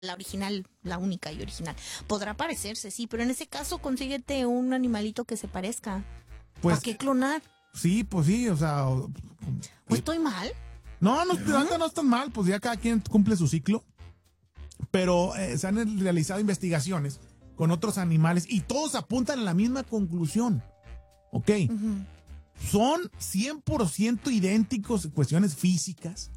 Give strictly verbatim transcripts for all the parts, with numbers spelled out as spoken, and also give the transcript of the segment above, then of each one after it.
la original, la única y original. Podrá parecerse, sí, pero en ese caso consíguete un animalito que se parezca. Pues, ¿Para qué clonar? Sí, pues sí, o sea... O, ¿O estoy mal? No, no, no, no es tan mal, pues ya cada quien cumple su ciclo. Pero eh, se han realizado investigaciones con otros animales y todos apuntan a la misma conclusión. ¿Ok? Uh-huh. Son cien por ciento idénticos en cuestiones físicas,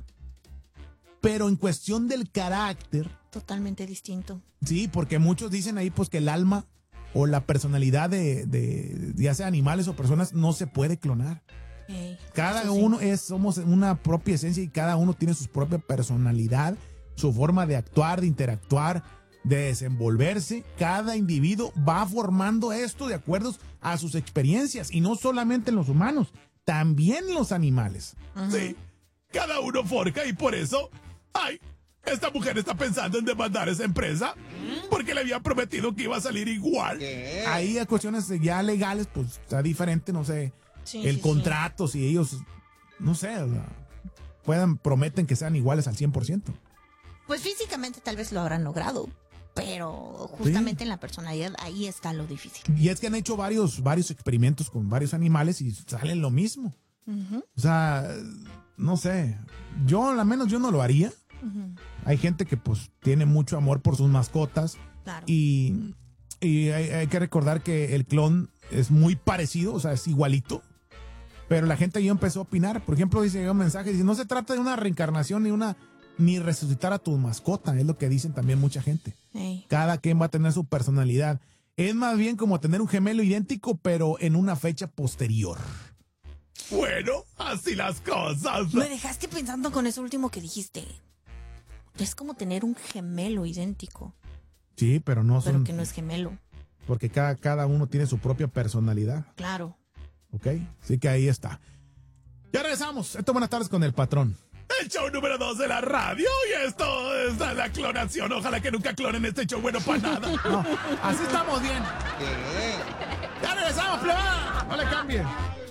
pero en cuestión del carácter... Totalmente distinto. Sí, porque muchos dicen ahí pues que el alma o la personalidad de, de ya sea animales o personas no se puede clonar. Hey, cada uno sí. es, somos una propia esencia y cada uno tiene su propia personalidad, su forma de actuar, de interactuar, de desenvolverse. Cada individuo va formando esto de acuerdo a sus experiencias y no solamente en los humanos, también en los animales. Uh-huh. Sí, cada uno forja y por eso, ay, esta mujer está pensando en demandar a esa empresa porque le había prometido que iba a salir igual. ¿Qué? Ahí a cuestiones ya legales, pues está diferente, no sé, sí, el sí, contrato, sí. Si ellos, no sé, o sea, puedan, prometen que sean iguales al cien por ciento. Pues físicamente tal vez lo habrán logrado, pero justamente sí. en la personalidad ahí está lo difícil. Y es que han hecho varios, varios experimentos con varios animales y salen lo mismo. Uh-huh. O sea, no sé, yo al menos yo no lo haría. Uh-huh. Hay gente que pues tiene mucho amor por sus mascotas. Claro. y, y hay, hay que recordar que el clon es muy parecido, o sea, es igualito. Pero la gente ya empezó a opinar. Por ejemplo, dice un mensaje, dice, no se trata de una reencarnación ni una ni resucitar a tu mascota, es lo que dicen también mucha gente. Hey. Cada quien va a tener su personalidad. Es más bien como tener un gemelo idéntico, pero en una fecha posterior. Bueno, así las cosas. Me dejaste pensando con eso último que dijiste. Es como tener un gemelo idéntico. Sí, pero no son... Pero que no es gemelo. Porque cada, cada uno tiene su propia personalidad. Claro. Ok, así que ahí está. Ya regresamos. Esto, buenas tardes con el patrón. El show número dos de la radio y esto es la clonación. Ojalá que nunca clonen este show, bueno para nada. No, así estamos bien. ¿Qué? Ya regresamos, plebada. No le cambien.